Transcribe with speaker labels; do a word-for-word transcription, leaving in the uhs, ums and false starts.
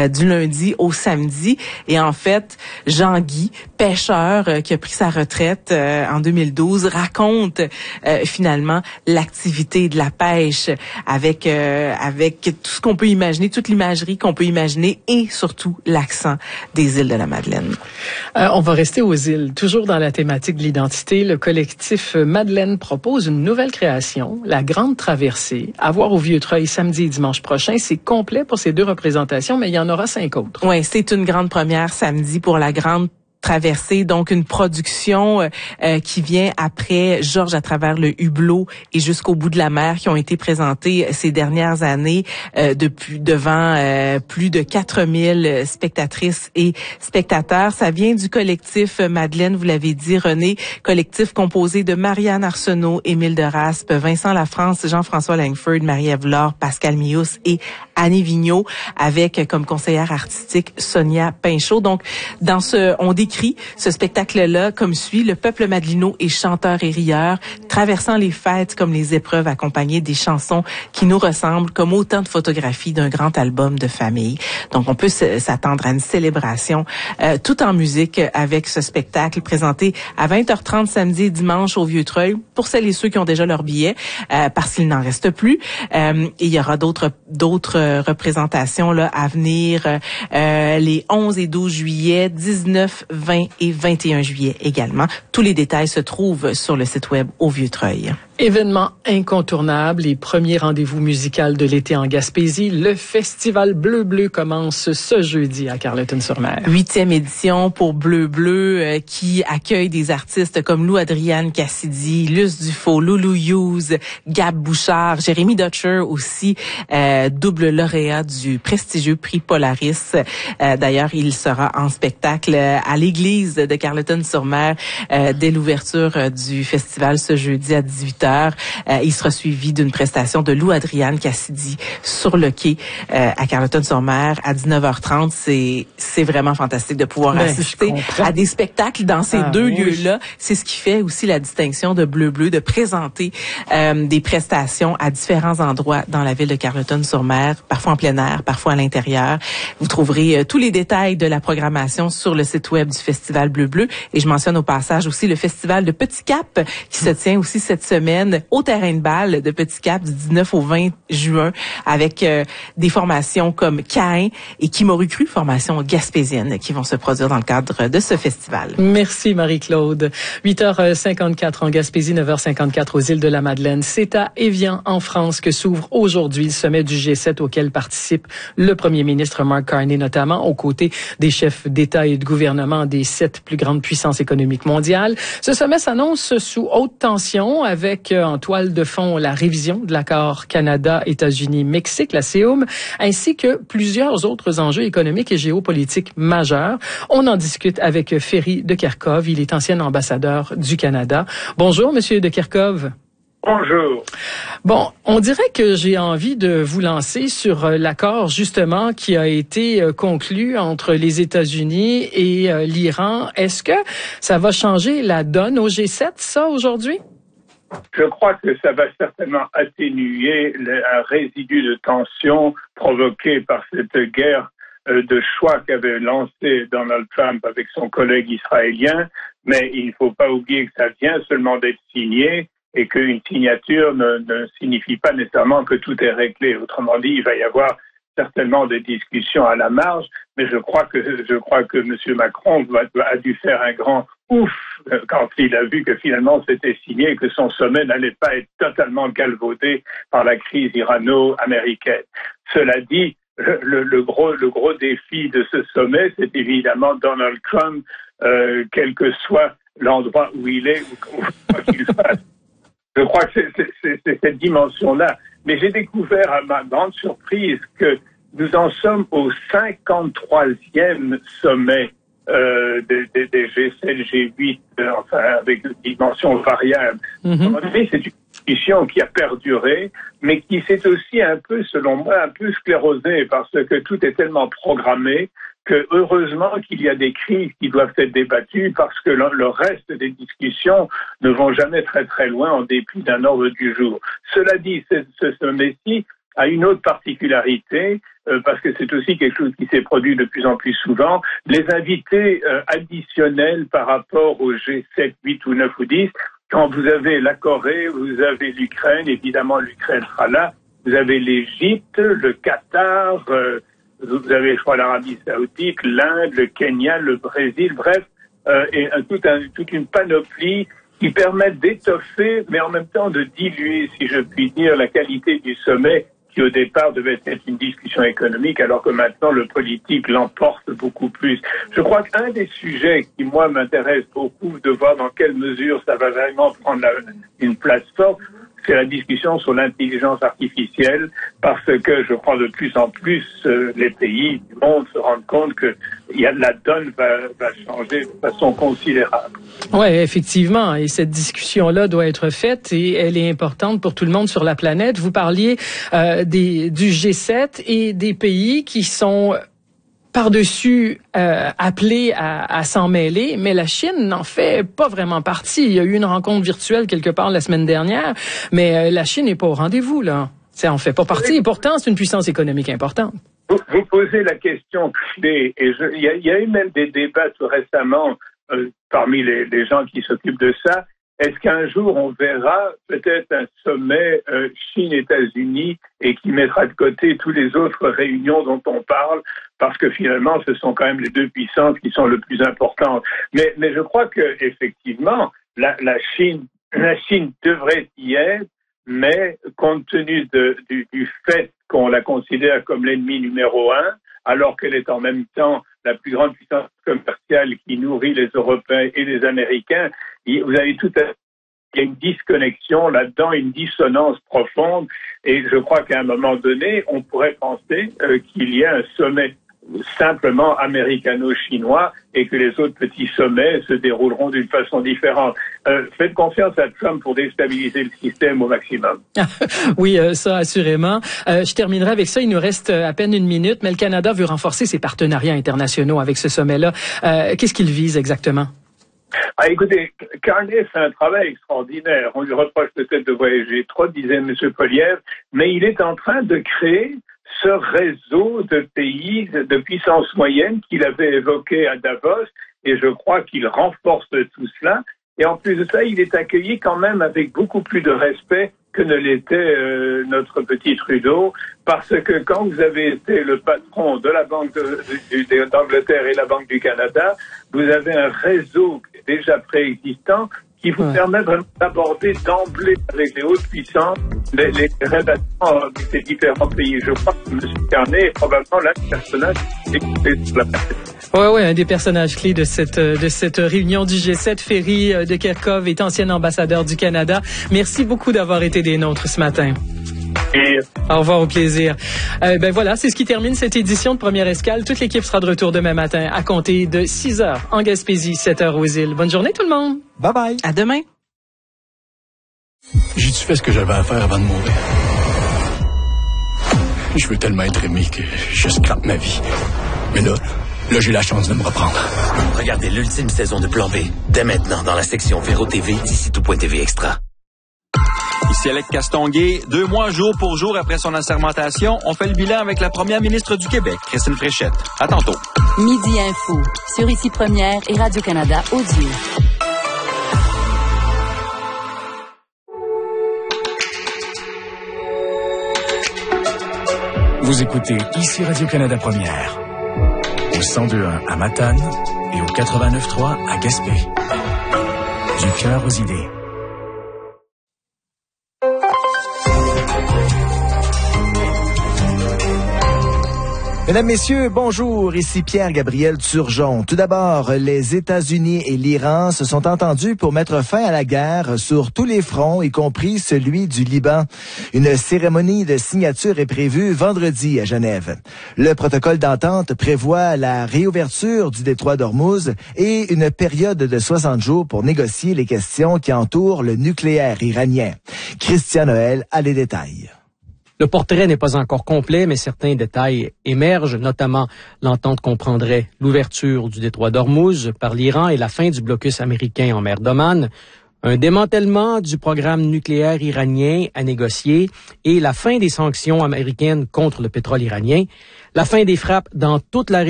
Speaker 1: euh, du lundi au samedi. Et en fait, Jean-Guy, pêcheur euh, qui a pris sa retraite euh, en deux mille douze, raconte euh, finalement l'activité de la pêche avec euh, avec tout ce qu'on peut imaginer, toute l'imagerie qu'on peut imaginer et surtout l'accent des îles de la Madeleine.
Speaker 2: Euh, on va rester aux îles. Toujours dans la thématique de l'identité, le collectif Madeleine propose une nouvelle création, la Grande Traversée, à voir au Vieux-Treuil samedi et dimanche prochain. C'est complet pour ces deux représentations, mais il y en aura cinq autres.
Speaker 1: Oui, c'est une grande première samedi pour la Grande Traversée, donc une production euh, qui vient après Georges à travers le hublot et jusqu'au bout de la mer, qui ont été présentés ces dernières années euh, depuis devant euh, plus de quatre mille spectatrices et spectateurs. Ça vient du collectif Madeleine, vous l'avez dit René, collectif composé de Marianne Arsenault, Émile de Raspe, Vincent Lafrance, Jean-François Langford, Marie-Ève Laure, Pascal Mious et Annie Vigneault, avec comme conseillère artistique Sonia Pinchot. Donc, dans ce, on décrit ce spectacle-là comme suit: le peuple madelino est chanteur et rieur, traversant les fêtes comme les épreuves, accompagnées des chansons qui nous ressemblent comme autant de photographies d'un grand album de famille. Donc, on peut s'attendre à une célébration euh, tout en musique avec ce spectacle présenté à vingt heures trente samedi et dimanche au Vieux-Treuil pour celles et ceux qui ont déjà leur billet, euh, parce qu'il n'en reste plus. Euh, et il y aura d'autres d'autres représentations là à venir euh, les onze et douze juillet, dix-neuf, vingt et vingt et un juillet également. Tous les détails se trouvent sur le site web au Vieux-Treuil.
Speaker 2: Événement incontournable et premier rendez-vous musical de l'été en Gaspésie, le Festival Bleu Bleu commence ce jeudi à Carleton-sur-Mer.
Speaker 1: Huitième édition pour Bleu Bleu euh, qui accueille des artistes comme Lou Adriane Cassidy, Luce Dufault, Loulou Hughes, Gab Bouchard, Jérémy Dutcher aussi, euh, double lauréat du prestigieux prix Polaris. Euh, d'ailleurs, il sera en spectacle à l'église de Carleton-sur-Mer euh, dès l'ouverture euh, du festival ce jeudi à dix-huit heures. Euh, il sera suivi d'une prestation de Lou Adriane Cassidy sur le quai euh, à Carleton-sur-Mer à dix-neuf heures trente. C'est c'est vraiment fantastique de pouvoir ben, assister à des spectacles dans ces ah, deux oui. lieux-là. C'est ce qui fait aussi la distinction de Bleu Bleu, de présenter euh, des prestations à différents endroits dans la ville de Carleton-sur-Mer, parfois en plein air, parfois à l'intérieur. Vous trouverez euh, tous les détails de la programmation sur le site web du Festival Bleu Bleu. Et je mentionne au passage aussi le Festival de Petit Cap qui se tient aussi cette semaine au terrain de balle de Petit Cap du dix-neuf au vingt juin avec euh, des formations comme Caïn et Qui m'aurait cru, formation gaspésienne qui vont se produire dans le cadre de ce festival.
Speaker 2: Merci Marie-Claude. huit heures cinquante-quatre en Gaspésie, neuf heures cinquante-quatre aux îles de la Madeleine. C'est à Évian en France que s'ouvre aujourd'hui le sommet du G sept auquel participe le premier ministre Mark Carney, notamment aux côtés des chefs d'État et de gouvernement des sept plus grandes puissances économiques mondiales. Ce sommet s'annonce sous haute tension avec en toile de fond la révision de l'accord Canada-États-Unis-Mexique, la C E U M, ainsi que plusieurs autres enjeux économiques et géopolitiques majeurs. On en discute avec Ferry de Kerkhove. Il est ancien ambassadeur du Canada. Bonjour, Monsieur de Kerkhove.
Speaker 3: Bonjour.
Speaker 2: Bon, on dirait que j'ai envie de vous lancer sur l'accord justement qui a été conclu entre les États-Unis et l'Iran. Est-ce que ça va changer la donne au G sept, ça, aujourd'hui?
Speaker 3: Je crois que ça va certainement atténuer un résidu de tension provoqué par cette guerre de choix qu'avait lancé Donald Trump avec son collègue israélien. Mais il ne faut pas oublier que ça vient seulement d'être signé et qu'une signature ne, ne signifie pas nécessairement que tout est réglé. Autrement dit, il va y avoir certainement des discussions à la marge, mais je crois que je crois que M. Macron va, a dû faire un grand ouf quand il a vu que finalement c'était signé et que son sommet n'allait pas être totalement galvaudé par la crise irano-américaine. Cela dit, le, le gros le gros défi de ce sommet, c'est évidemment Donald Trump, euh, quel que soit l'endroit où il est ou quoi qu'il fasse. Je crois que c'est, c'est, c'est, c'est cette dimension-là. Mais j'ai découvert à ma grande surprise que nous en sommes au cinquante-troisième sommet euh, des, des, des G sept, G huit, euh, enfin avec des dimensions variables. Mm-hmm. C'est une discussion qui a perduré, mais qui s'est aussi un peu, selon moi, un peu sclérosée parce que tout est tellement programmé que heureusement qu'il y a des crises qui doivent être débattues parce que le, le reste des discussions ne vont jamais très très loin en dépit d'un ordre du jour. Cela dit, ce, ce sommet-ci a une autre particularité, euh, parce que c'est aussi quelque chose qui s'est produit de plus en plus souvent, les invités euh, additionnels par rapport au G sept, huit ou neuf ou dix. Quand vous avez la Corée, vous avez l'Ukraine, évidemment l'Ukraine sera là, vous avez l'Égypte, le Qatar, euh, vous avez, je crois, l'Arabie Saoudite, l'Inde, le Kenya, le Brésil, bref, euh, et un, tout un, toute une panoplie qui permettent d'étoffer, mais en même temps de diluer, si je puis dire, la qualité du sommet qui au départ devait être une discussion économique, alors que maintenant le politique l'emporte beaucoup plus. Je crois qu'un des sujets qui, moi, m'intéresse beaucoup de voir dans quelle mesure ça va vraiment prendre la, une place forte, c'est la discussion sur l'intelligence artificielle, parce que je crois de plus en plus euh, les pays du monde se rendent compte que y a, la donne va, va changer de façon considérable.
Speaker 2: Oui, effectivement, et cette discussion-là doit être faite et elle est importante pour tout le monde sur la planète. Vous parliez euh, des, du G sept et des pays qui sont par-dessus euh, appelés à, à s'en mêler, mais la Chine n'en fait pas vraiment partie. Il y a eu une rencontre virtuelle quelque part la semaine dernière, mais euh, la Chine n'est pas au rendez-vous, là. Ça en fait pas partie, et pourtant, c'est une puissance économique importante.
Speaker 3: Vous, vous posez la question clé, et il y, y a eu même des débats tout récemment euh, parmi les, les gens qui s'occupent de ça. Est-ce qu'un jour on verra peut-être un sommet euh, Chine-États-Unis et qui mettra de côté toutes les autres réunions dont on parle, parce que finalement ce sont quand même les deux puissances qui sont le plus importantes. Mais, mais je crois que effectivement la, la Chine, la Chine devrait y être, mais compte tenu de, du, du fait qu'on la considère comme l'ennemi numéro un, alors qu'elle est en même temps la plus grande puissance commerciale qui nourrit les Européens et les Américains, vous avez tout à il y a une disconnexion là-dedans, une dissonance profonde, et je crois qu'à un moment donné, on pourrait penser euh, qu'il y a un sommet simplement américano-chinois et que les autres petits sommets se dérouleront d'une façon différente. Euh, faites confiance à Trump pour déstabiliser le système au maximum.
Speaker 2: Oui, euh, ça assurément. Euh, je terminerai avec ça. Il nous reste à peine une minute, mais le Canada veut renforcer ses partenariats internationaux avec ce sommet-là. Euh, qu'est-ce qu'il vise exactement?
Speaker 3: Ah, écoutez, Carney fait un travail extraordinaire. On lui reproche peut-être de voyager trop, disait M. Poilievre, mais il est en train de créer ce réseau de pays de puissance moyenne qu'il avait évoqué à Davos, et je crois qu'il renforce tout cela. Et en plus de ça, il est accueilli quand même avec beaucoup plus de respect que ne l'était euh, notre petit Trudeau, parce que quand vous avez été le patron de la Banque de, de, d'Angleterre et la Banque du Canada, vous avez un réseau déjà préexistant qui vous ouais. permet vraiment d'aborder d'emblée avec les hautes puissances les, les relations de ces différents pays. Je crois que M. Carney est probablement l'un des personnages écoutés sur la planète.
Speaker 2: Oui, oui, un des personnages clés de cette de cette réunion du G sept. Ferry de Kerkhove est ancien ambassadeur du Canada. Merci beaucoup d'avoir été des nôtres ce matin.
Speaker 3: Et...
Speaker 2: Au revoir, au plaisir. Euh, ben voilà, c'est ce qui termine cette édition de Première Escale. Toute l'équipe sera de retour demain matin à compter de six heures en Gaspésie, sept heures aux îles. Bonne journée tout le monde.
Speaker 4: Bye bye.
Speaker 1: À demain.
Speaker 5: J'ai-tu fait ce que j'avais à faire avant de mourir? Je veux tellement être aimé que je scrape ma vie. Mais là, là, j'ai la chance de me reprendre.
Speaker 6: Regardez l'ultime saison de Plan B, dès maintenant dans la section Véro T V d'ici tout point T V Extra.
Speaker 7: Ici Alex Castonguay. Deux mois jour pour jour après son assermentation, on fait le bilan avec la première ministre du Québec, Christine Fréchette. À tantôt.
Speaker 8: Midi Info, sur Ici Première et Radio-Canada Audio.
Speaker 5: Vous écoutez Ici Radio-Canada Première, au cent deux point un à Matane et au quatre-vingt-neuf point trois à Gaspé. Du cœur aux idées.
Speaker 4: Mesdames, Messieurs, bonjour, ici Pierre-Gabriel Turgeon. Tout d'abord, les États-Unis et l'Iran se sont entendus pour mettre fin à la guerre sur tous les fronts, y compris celui du Liban. Une cérémonie de signature est prévue vendredi à Genève. Le protocole d'entente prévoit la réouverture du détroit d'Ormuz et une période de soixante jours pour négocier les questions qui entourent le nucléaire iranien. Christian Noël a les détails.
Speaker 9: Le portrait n'est pas encore complet, mais certains détails émergent, notamment l'entente comprendrait l'ouverture du détroit d'Ormuz par l'Iran et la fin du blocus américain en mer d'Oman, Un démantèlement du programme nucléaire iranien à négocier et la fin des sanctions américaines contre le pétrole iranien, la fin des frappes dans toute la région